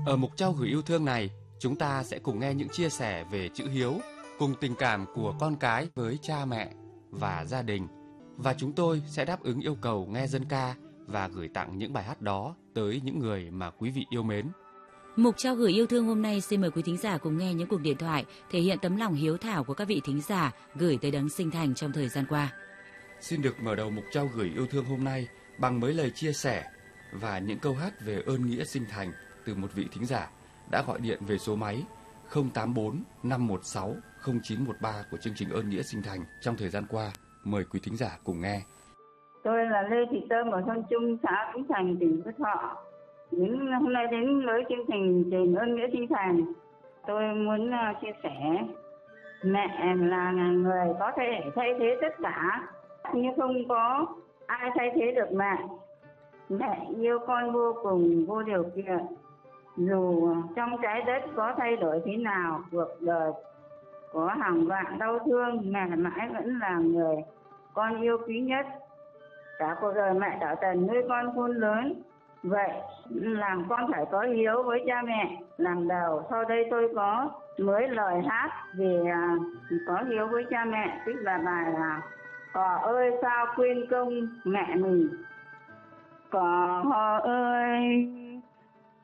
Ở mục trao gửi yêu thương này, chúng ta sẽ cùng nghe những chia sẻ về chữ hiếu, cùng tình cảm của con cái với cha mẹ và gia đình. Và chúng tôi sẽ đáp ứng yêu cầu nghe dân ca và gửi tặng những bài hát đó tới những người mà quý vị yêu mến. Mục trao gửi yêu thương hôm nay xin mời quý thính giả cùng nghe những cuộc điện thoại thể hiện tấm lòng hiếu thảo của các vị thính giả gửi tới Đấng Sinh Thành trong thời gian qua. Xin được mở đầu mục trao gửi yêu thương hôm nay bằng mấy lời chia sẻ và những câu hát về ơn nghĩa sinh thành từ một vị thính giả đã gọi điện về số máy 084 516 0913 của chương trình Ơn nghĩa sinh thành trong thời gian qua. Mời quý thính giả cùng nghe. Tôi là Lê Thị Tơm ở thôn Trung, xã Vĩnh Thành, tỉnh Phú Thọ. Hôm nay đến với chương trình Ơn nghĩa sinh thành, tôi muốn chia sẻ mẹ là người có thể thay thế tất cả, nhưng không có ai thay thế được mẹ. Mẹ yêu con vô cùng, vô điều kiện. Dù trong trái đất có thay đổi thế nào, cuộc đời có hàng vạn đau thương, mẹ mãi vẫn là người con yêu quý nhất. Cả cuộc đời mẹ trở thành nuôi con khôn lớn. Vậy làm con phải có hiếu với cha mẹ làm đầu. Sau đây tôi có mới lời hát về có hiếu với cha mẹ, tức là bài là Cỏ ơi sao quên công mẹ mình. Cỏ ơi